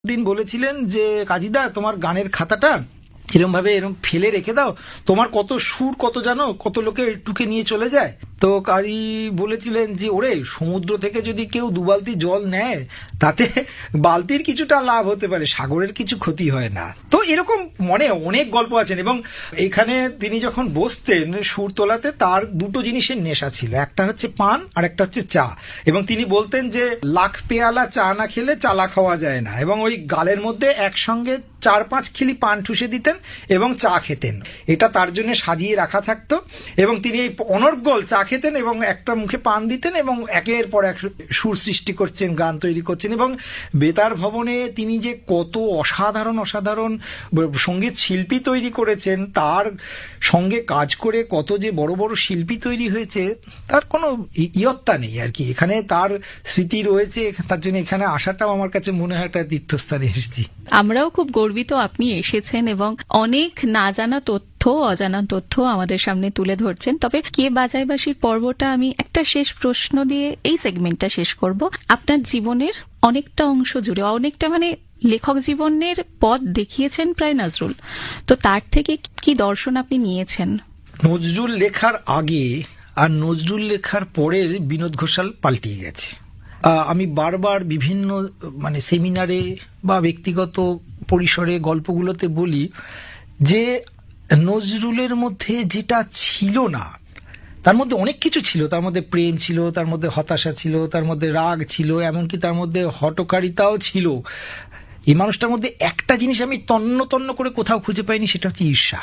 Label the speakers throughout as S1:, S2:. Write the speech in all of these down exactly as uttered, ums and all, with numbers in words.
S1: দিন বলেছিলেন যে কাজীদা তোমার গানের খাতাটা এরকম ভাবে এরকম ফেলে রেখে দাও, তোমার কত সুর কত জানো, কত লোকে টুকে নিয়ে চলে যায়। তো কাজী বলেছিলেন যে ওরে, সমুদ্র থেকে যদি কেউ দু বালতি জল নেয় তাতে বালতির কিছুটা লাভ হতে পারে, সাগরের কিছু ক্ষতি হয় না। তো এরকম মনে অনেক গল্প আছেন। এবং এখানে তিনি যখন বসতেন সুর তোলাতে, তার দুটো জিনিসের নেশা ছিল, একটা হচ্ছে পান আর একটা হচ্ছে চা। এবং তিনি বলতেন যে লাখ পেয়ালা চা না খেলে চালা খাওয়া যায় না, এবং ওই গালের মধ্যে একসঙ্গে চার পাঁচ খিলি পান ঠুসে দিতেন এবং চা খেতেন, এটা তার জন্য সাজিয়ে রাখা থাকতো। এবং তিনি এই অনর্গল চা খেতেন এবং একটা মুখে পান দিতেন এবং একের পর এক সুর সৃষ্টি করছেন, গান তৈরি করছেন। এবং বেতার ভবনে তিনি যে কত অসাধারণ অসাধারণ সঙ্গীত শিল্পী তৈরি করেছেন, তার সঙ্গে কাজ করে কত যে বড় বড় শিল্পী তৈরি হয়েছে, তার কোনো ইয়ত্তা নেই আর কি। এখানে তার স্মৃতি রয়েছে, তার জন্য এখানে আসাটাও আমার কাছে মনে হয় একটা তীর্থস্থানে এসেছি।
S2: আমরাও খুব গর্বিত আপনি এসেছেন এবং অনেক না জানা তথ্য, অজানা তথ্য আমাদের সামনে তুলে ধরছেন। তবে কে বাজায় বাঁশির পর্বটা আমি একটা শেষ প্রশ্ন দিয়ে এই সেগমেন্টটা শেষ করব। আপনার জীবনের অনেকটা অংশ জুড়ে, অনেকটা মানে লেখক জীবনের পথ দেখিয়েছেন প্রায় নজরুল, তো তার থেকে কি দর্শন আপনি নিয়েছেন?
S1: নজরুল লেখার আগে আর নজরুল লেখার পরের বিনোদ ঘোষাল পাল্টিয়ে গেছে। আমি বারবার বিভিন্ন মানে সেমিনারে বা ব্যক্তিগত পরিসরে গল্পগুলোতে বলি যে নজরুলের মধ্যে যেটা ছিল না, তার মধ্যে অনেক কিছু ছিল। তার মধ্যে প্রেম ছিল, তার মধ্যে হতাশা ছিল, তার মধ্যে রাগ ছিল, এমনকি তার মধ্যে হটকারিতাও ছিল। এই মানুষটার মধ্যে একটা জিনিস আমি তন্ন তন্ন করে কোথাও খুঁজে পাইনি, সেটা হচ্ছে ঈর্ষা।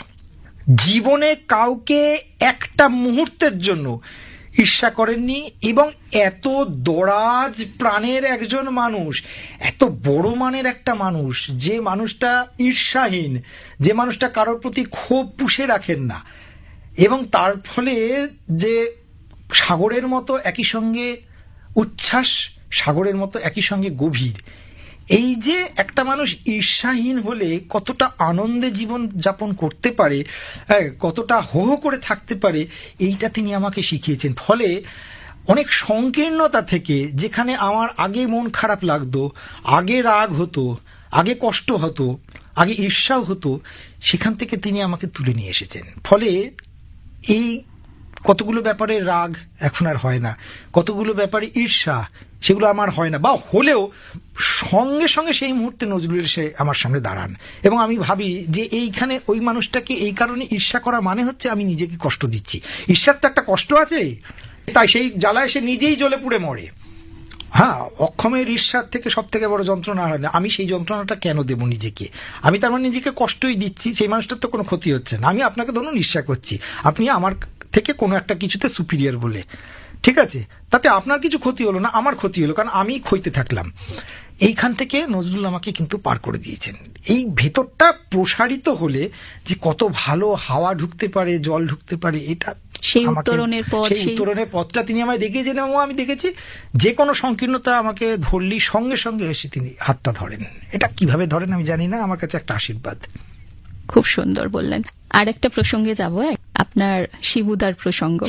S1: জীবনে কাউকে একটা মুহূর্তের জন্য ঈর্ষা করেননি। এবং এত দরাজ প্রাণের একজন মানুষ, এত বড় মানের একটা মানুষ, যে মানুষটা ঈর্ষাহীন, যে মানুষটা কারোর প্রতি ক্ষোভ পুষে রাখেন না, এবং তার ফলে যে সাগরের মতো একই সঙ্গে উচ্ছ্বাস, সাগরের মতো একই সঙ্গে গভীর। এই যে একটা মানুষ ঈর্ষাহীন হলে কতটা আনন্দে জীবন যাপন করতে পারে, কতটা হো হো করে থাকতে পারে, এইটা তিনি আমাকে শিখিয়েছেন। ফলে অনেক সংকীর্ণতা থেকে, যেখানে আমার আগে মন খারাপ লাগতো, আগে রাগ হতো, আগে কষ্ট হতো, আগে ঈর্ষাও হতো, সেখান থেকে তিনি আমাকে তুলে নিয়ে এসেছেন। ফলে এই কতগুলো ব্যাপারে রাগ এখন আর হয় না, কতগুলো ব্যাপারে ঈর্ষা সেগুলো আমার হয় না, বা হলেও সঙ্গে সঙ্গে সেই মুহূর্তে নজরুল এসে আমার সামনে দাঁড়ান। এবং আমি ভাবি যে এইখানে ওই মানুষটাকে এই কারণে ঈর্ষা করা মানে হচ্ছে আমি নিজেকে কষ্ট দিচ্ছি। ঈর্ষার তো একটা কষ্ট আছে, তাই সেই জ্বালায় সে নিজেই জ্বলে পুড়ে মরে। হ্যাঁ, অক্ষমের ঈর্ষার থেকে সব থেকে বড় যন্ত্রণা হয় না, আমি সেই যন্ত্রণাটা কেন দেবো নিজেকে? আমি তার মানে নিজেকে কষ্টই দিচ্ছি, সেই মানুষটার তো কোনো ক্ষতি হচ্ছে না। আমি আপনাকে ধরুন ঈর্ষা করছি, আপনি আমার থেকে কোনো একটা কিছুতে সুপিরিয়র বলে, ঠিক আছে, তাতে আপনার কিছু ক্ষতি হলো না, আমার ক্ষতি হলো, কারণ আমি ক্ষইতে থাকলাম। এইখান থেকে নজরুল আমাকে কিন্তু পার করে দিয়েছেন। এই ভেতরটা প্রসারিত হলে যে কত ভালো হাওয়া ঢুকতে পারে, জল ঢুকতে পারে, এটা
S2: সেই উত্তরণের পথ,
S1: সেই উত্তরণের পথটা তিনি আমায় দেখিয়েছেন। এবং আমি দেখেছি যে কোনো সংকীর্ণতা আমাকে ধরলি সঙ্গে সঙ্গে এসে তিনি হাতটা ধরেন। এটা কিভাবে ধরেন আমি জানি না, আমার কাছে একটা আশীর্বাদ।
S2: খুব সুন্দর বললেন। আর একটা প্রসঙ্গে যাব, আপনার শিবুদার প্রসঙ্গ।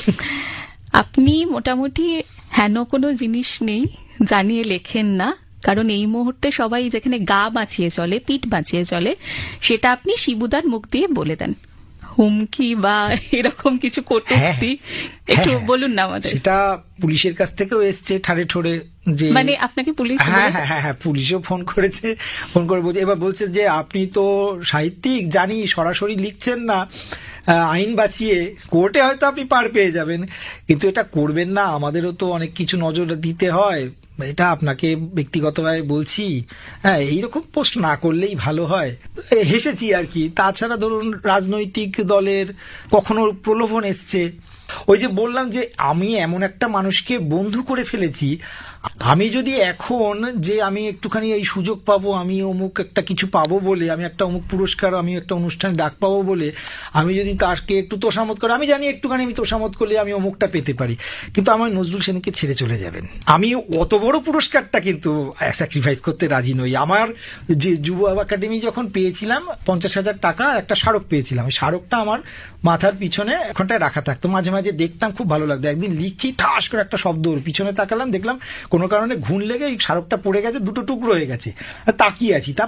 S2: আপনি মোটামুটি হেন কোনো জিনিস নেই জানিয়ে লেখেন না, কারণ এই মুহূর্তে সবাই যেখানে গা বাঁচিয়ে চলে, পিঠ বাঁচিয়ে চলে, সেটা আপনি শিবুদার মুখ দিয়ে বলে দেন। হুমকি বা এরকম কিছু কটূক্তি একটু বলুন না আমাদের।
S1: সেটা পুলিশের কাছ থেকেও এসছে ঠাড়ে ঠোড়ে, যে
S2: মানে আপনাকে পুলিশ,
S1: হ্যাঁ হ্যাঁ হ্যাঁ পুলিশও ফোন করেছে, ফোন করে বলছে, এবার বলছে যে আপনি তো সাহিত্যিক, জানি সরাসরি লিখছেন না, আইন বাঁচিয়ে কোর্টে হয়তো আপনি পার পেয়ে যাবেন, কিন্তু এটা করবেন না, আমাদেরও তো অনেক কিছু নজর দিতে হয়, এটা আপনাকে ব্যক্তিগতভাবে বলছি, হ্যাঁ এইরকম পোস্ট না করলেই ভালো হয়। হেসেছি আর কি। তাছাড়া ধরুন রাজনৈতিক দলের কখনো প্রলোভন এসছে, ওই যে বললাম যে আমি এমন একটা মানুষকে বন্ধু করে ফেলেছি, আমি যদি এখন যে আমি একটুখানি এই সুযোগ পাবো, আমি অমুক একটা কিছু পাবো বলে, আমি একটা অমুক পুরস্কার, আমি একটা অনুষ্ঠানে ডাক পাবো বলে, আমি যদি তাকে একটু তোষামত করি, আমি জানি একটুখানি আমি তোষামত করলে আমি অমুকটা পেতে পারি, কিন্তু আমার নজরুল সেনকে ছেড়ে চলে যাবেন, আমি অত বড় পুরস্কারটা কিন্তু স্যাক্রিফাইস করতে রাজি নই। আমার যে যুব একাডেমি যখন পেয়েছিলাম পঞ্চাশ হাজার টাকা একটা স্মারক পেয়েছিলাম, স্মারকটা আমার মাথার পিছনে এখনটায় রাখা থাকতো, মাঝে মাঝে মাঝে দেখতাম, খুব ভালো লাগতো। একদিন লিখছি, ঠাস করে একটা শব্দ, পিছনে তাকালাম, দেখলাম কোনো কারণে ঘুণ লেগে এই স্মারকটা পড়ে গেছে, দুটো টুকরো হয়ে গেছে। তাকিয়ে আছি।